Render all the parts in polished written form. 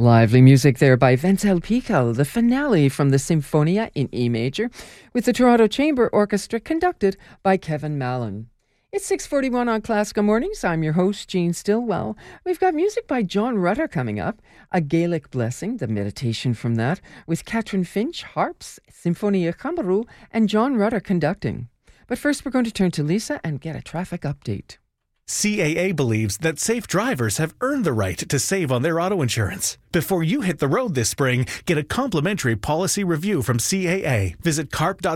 Lively music there by Wenzel Pichal, the finale from the Symphonia in E major, with the Toronto Chamber Orchestra conducted by Kevin Mallon. It's 6:41 on Classical Mornings. I'm your host, Jean Stillwell. We've got music by John Rutter coming up, a Gaelic blessing, the meditation from that, with Catherine Finch, harps, Symphonia Chamberu, and John Rutter conducting. But first, we're going to turn to Lisa and get a traffic update. CAA believes that safe drivers have earned the right to save on their auto insurance. Before you hit the road this spring, get a complimentary policy review from CAA. Visit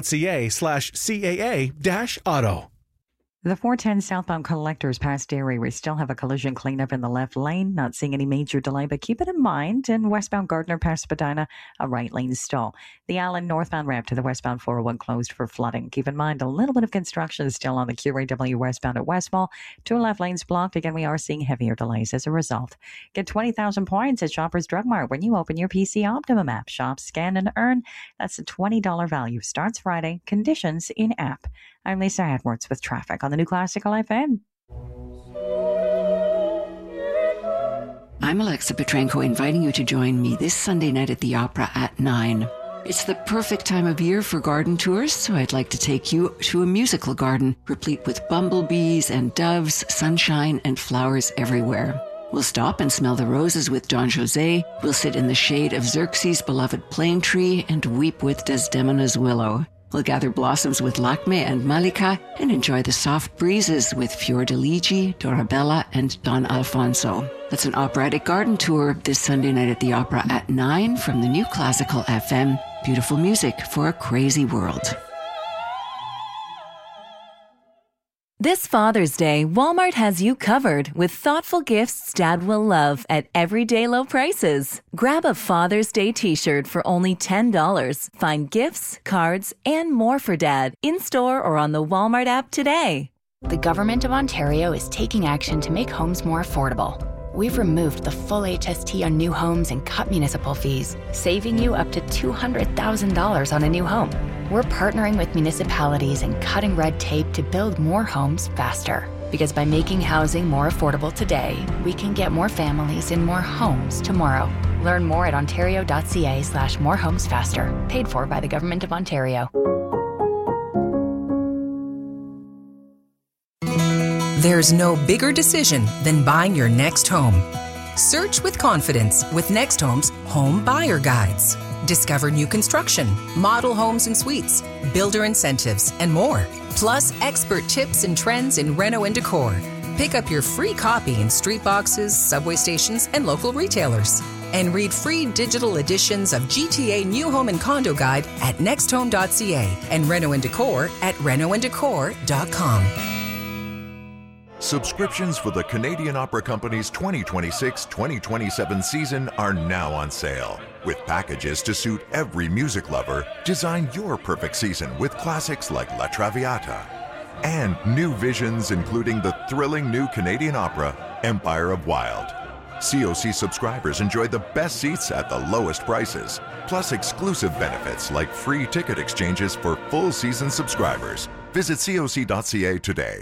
carp.ca/CAA-auto. The 410 southbound collectors past Derry, we still have a collision cleanup in the left lane. Not seeing any major delay, but keep it in mind. And westbound Gardner past Spadina, a right lane stall. The Allen northbound ramp to the westbound 401 closed for flooding. Keep in mind a little bit of construction still on the QAW westbound at Westmall. 2 left lanes blocked. Again, we are seeing heavier delays as a result. Get 20,000 points at Shoppers Drug Mart when you open your PC Optimum app. Shop, scan, and earn. That's a $20 value. Starts Friday. Conditions in app. I'm Lisa Edwards with traffic on the New Classical FM. I'm Alexa Petrenko, inviting you to join me this Sunday night at the Opera at 9. It's the perfect time of year for garden tours, so I'd like to take you to a musical garden replete with bumblebees and doves, sunshine, and flowers everywhere. We'll stop and smell the roses with Don José. We'll sit in the shade of Xerxes' beloved plane tree and weep with Desdemona's willow. We'll gather blossoms with Lakme and Malika and enjoy the soft breezes with Fiordiligi, Dorabella, and Don Alfonso. That's an operatic garden tour this Sunday night at the Opera at 9 from the New Classical FM. Beautiful music for a crazy world. This Father's Day, Walmart has you covered with thoughtful gifts Dad will love at everyday low prices. Grab a Father's Day t-shirt for only $10. Find gifts, cards, and more for Dad in-store or on the Walmart app today. The Government of Ontario is taking action to make homes more affordable. We've removed the full HST on new homes and cut municipal fees, saving you up to $200,000 on a new home. We're partnering with municipalities and cutting red tape to build more homes faster. Because by making housing more affordable today, we can get more families in more homes tomorrow. Learn more at ontario.ca/morehomesfaster. Paid for by the Government of Ontario. There's no bigger decision than buying your next home. Search with confidence with Next Home's Home Buyer Guides. Discover new construction, model homes and suites, builder incentives, and more. Plus, expert tips and trends in reno and decor. Pick up your free copy in street boxes, subway stations, and local retailers. And read free digital editions of GTA New Home and Condo Guide at nexthome.ca and Reno and Decor at renoanddecor.com. Subscriptions for the Canadian Opera Company's 2026-2027 season are now on sale. With packages to suit every music lover, design your perfect season with classics like La Traviata. And new visions including the thrilling new Canadian opera, Empire of Wild. COC subscribers enjoy the best seats at the lowest prices, plus exclusive benefits like free ticket exchanges for full season subscribers. Visit coc.ca today.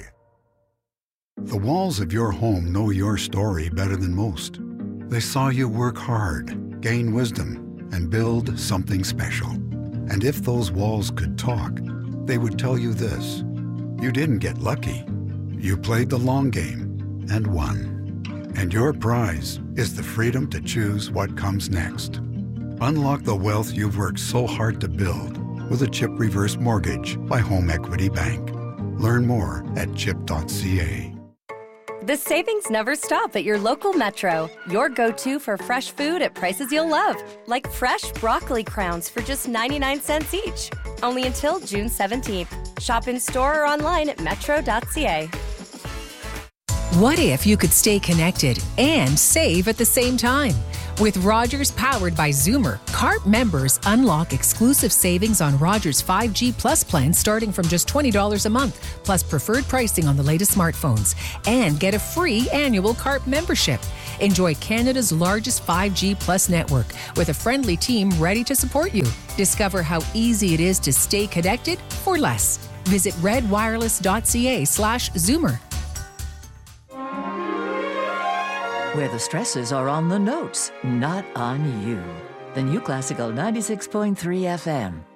The walls of your home know your story better than most. They saw you work hard, gain wisdom, and build something special. And if those walls could talk, they would tell you this: you didn't get lucky. You played the long game and won. And your prize is the freedom to choose what comes next. Unlock the wealth you've worked so hard to build with a CHIP reverse mortgage by Home Equity Bank. Learn more at chip.ca. The savings never stop at your local Metro. Your go-to for fresh food at prices you'll love. Like fresh broccoli crowns for just 99 cents each. Only until June 17th. Shop in-store or online at metro.ca. What if you could stay connected and save at the same time? With Rogers powered by Zoomer, CARP members unlock exclusive savings on Rogers 5G Plus plans starting from just $20 a month, plus preferred pricing on the latest smartphones, and get a free annual CARP membership. Enjoy Canada's largest 5G Plus network with a friendly team ready to support you. Discover how easy it is to stay connected for less. Visit redwireless.ca/Zoomer. where the stresses are on the notes, not on you. The New Classical 96.3 FM.